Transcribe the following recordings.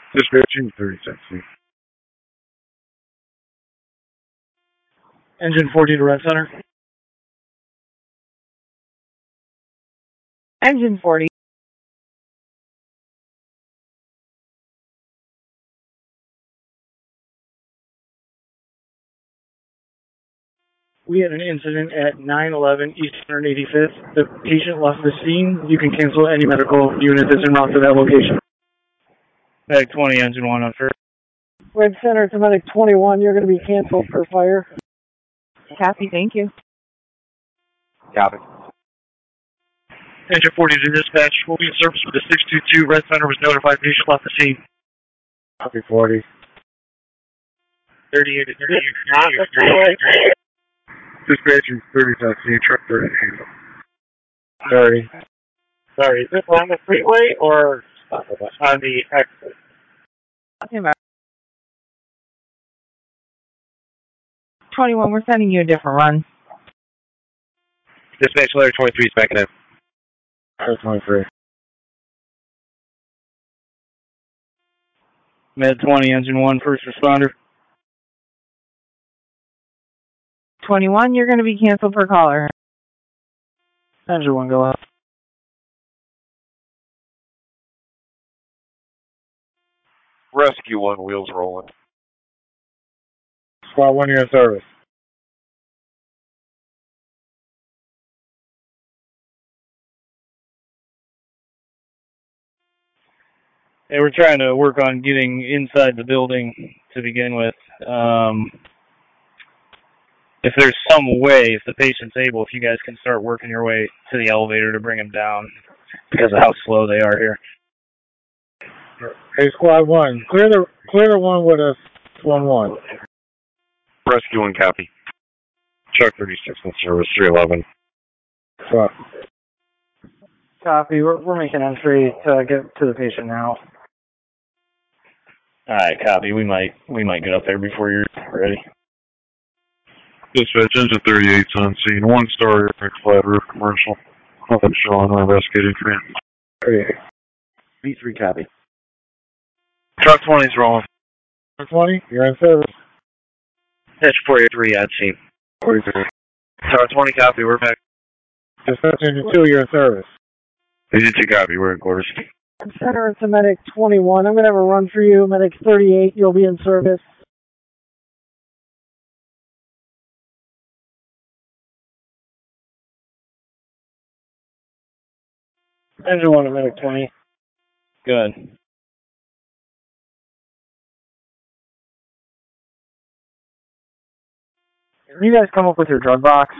Dispatching 30 seconds. Engine 40 to Red Center. Engine 40. We had an incident at 911 East 185th. The patient left the scene. You can cancel any medical unit that's en route to that location. Medic 20, engine 1 on first. Red Center to Medic 21, you're going to be canceled for fire. Copy, thank you. Copy. Engine 40 to dispatch. We'll be in service with the 622. Red Center was notified. Patient left the scene. Copy 40. 38. Dispatching 30 seconds. Truck 30. 30. Sorry, is this on the freeway or on the exit? Talking about 21, we're sending you a different run. Dispatch letter 23 is backing up. Letter 23. Med 20, engine 1, first responder. 21, you're going to be canceled for caller. Engine 1, go out. Rescue 1, wheels rolling. Squad 1, you're in service. Hey, we're trying to work on getting inside the building to begin with. If there's some way, if the patient's able, if you guys can start working your way to the elevator to bring him down because of how slow they are here. Hey, Squad 1, clear the one with us 1-1. Rescue 1, copy. Chuck 36 in service, 311. Fuck. Copy, we're making entry to get to the patient now. Alright, copy. We might get up there before you're ready. Dispatch engine 38's on scene. 1-star flat roof commercial. Nothing showing or investigating command. 38. B3 copy. Truck 20's rolling. Truck 20, you're in service. Pitch 43 on scene. 43. Truck 20 copy, we're back. Dispatch engine 2, you're in service. Engine 2 copy, we're in quarters. Center to Medic 21, I'm going to have a run for you. Medic 38, you'll be in service. Engine 1 to Medic 20. Good. Can you guys come up with your drug box?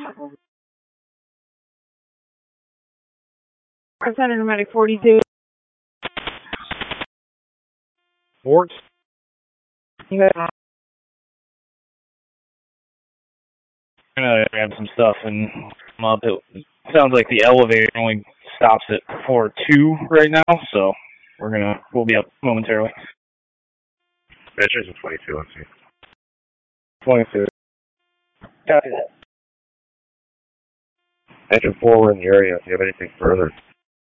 Center to Medic 42. Fort? You guys I'm gonna grab some stuff and come up. It sounds like the elevator only stops at 4-2 right now, so we'll be up momentarily. Dispatch engine 22, let's see. 22. Copy that. Engine 4, we're in the area. If you have anything further,